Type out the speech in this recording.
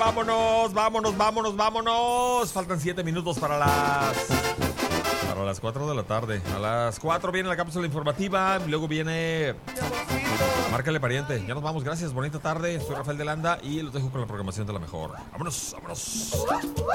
vámonos. Faltan 7 minutos para las 4 de la tarde. A las 4 viene la cápsula informativa. Luego viene Márcale Pariente. Ya nos vamos, gracias, bonita tarde. Soy Rafael de Landa y los dejo con la programación de la mejor. Vámonos.